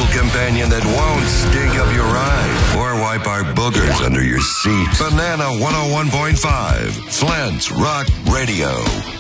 companion that won't stink up your ride or wipe our boogers under your seat. Banana 101.5, Flint's Rock Radio.